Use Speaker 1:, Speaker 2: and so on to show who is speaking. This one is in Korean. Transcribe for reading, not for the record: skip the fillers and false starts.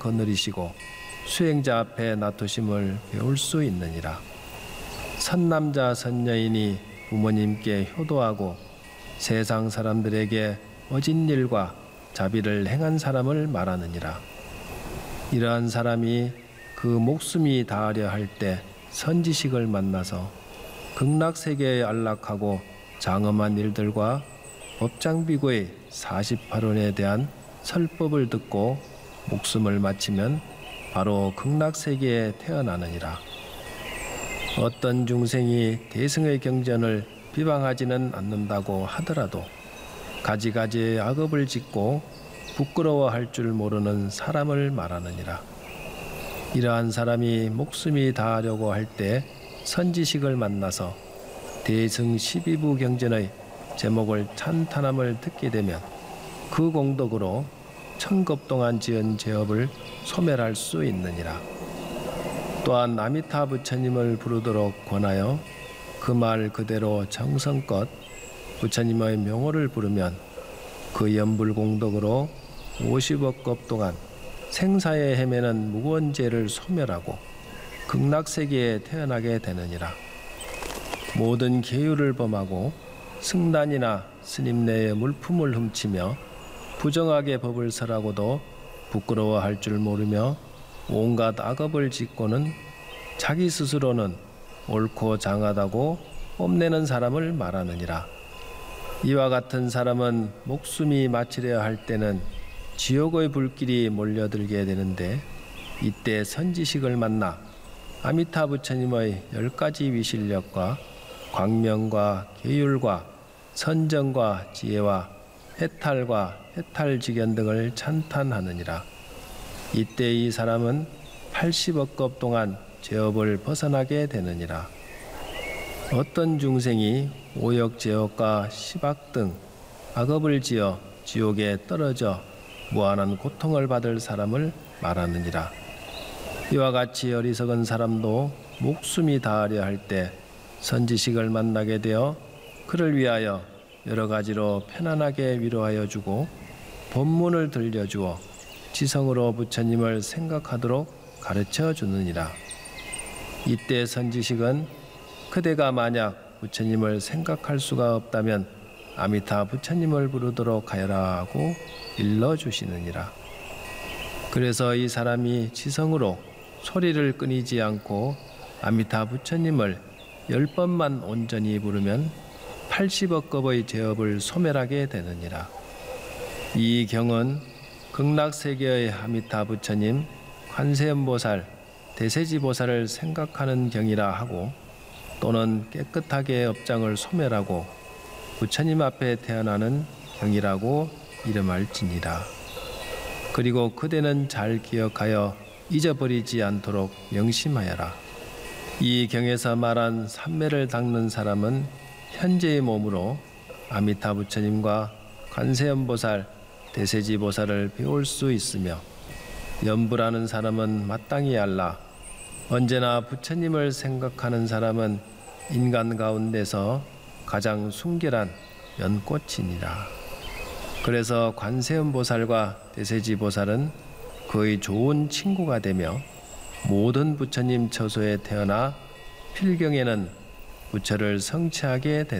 Speaker 1: 거느리시고 수행자 앞에 놔두심을 배울 수 있느니라. 선남자 선여인이 부모님께 효도하고 세상 사람들에게 어진 일과 자비를 행한 사람을 말하느니라. 이러한 사람이 그 목숨이 다하려 할 때 선지식을 만나서 극락세계에 안락하고 장엄한 일들과 법장비고의 48원에 대한 설법을 듣고 목숨을 마치면 바로 극락세계에 태어나느니라. 어떤 중생이 대승의 경전을 비방하지는 않는다고 하더라도 가지가지의 악업을 짓고 부끄러워할 줄 모르는 사람을 말하느니라. 이러한 사람이 목숨이 다하려고 할 때 선지식을 만나서 대승 12부 경전의 제목을 찬탄함을 듣게 되면 그 공덕으로 1000겁 동안 지은 죄업을 소멸할 수 있느니라. 또한 아미타 부처님을 부르도록 권하여 그 말 그대로 정성껏 부처님의 명호를 부르면 그 연불 공덕으로 50억 겁 동안 생사에 헤매는 무거운 죄를 소멸하고 극락세계에 태어나게 되느니라. 모든 계율을 범하고 승단이나 스님네의 물품을 훔치며 부정하게 법을 설하고도 부끄러워할 줄 모르며 온갖 악업을 짓고는 자기 스스로는 옳고 장하다고 뽐내는 사람을 말하느니라. 이와 같은 사람은 목숨이 마치려 할 때는 지옥의 불길이 몰려들게 되는데 이때 선지식을 만나 아미타 부처님의 10가지 위실력과 광명과 계율과 선정과 지혜와 해탈과 해탈직연 등을 찬탄하느니라. 이때 이 사람은 80억 겁 동안 죄업을 벗어나게 되느니라. 어떤 중생이 오역제업과 시박 등 악업을 지어 지옥에 떨어져 무한한 고통을 받을 사람을 말하느니라. 이와 같이 어리석은 사람도 목숨이 다하려 할 때 선지식을 만나게 되어 그를 위하여 여러 가지로 편안하게 위로하여 주고 법문을 들려주어 지성으로 부처님을 생각하도록 가르쳐 주느니라. 이때 선지식은 그대가 만약 부처님을 생각할 수가 없다면 아미타 부처님을 부르도록 하여라 하고 일러주시느니라. 그래서 이 사람이 지성으로 소리를 끊이지 않고 아미타 부처님을 10번만 온전히 부르면 80억 겁의 죄업을 소멸하게 되느니라. 이 경은 극락세계의 아미타 부처님, 관세음보살, 대세지보살을 생각하는 경이라 하고 또는 깨끗하게 업장을 소멸하고 부처님 앞에 태어나는 경이라고 이름할지니라. 그리고 그대는 잘 기억하여 잊어버리지 않도록 명심하여라. 이 경에서 말한 삼매를 닦는 사람은 현재의 몸으로 아미타 부처님과 관세음보살, 대세지보살을 배울 수 있으며 연불하는 사람은 마땅히 알라. 언제나 부처님을 생각하는 사람은 인간 가운데서 가장 순결한 연꽃이니라. 그래서 관세음보살과 대세지보살은 거의 좋은 친구가 되며 모든 부처님 처소에 태어나 필경에는 부처를 성취하게 된다.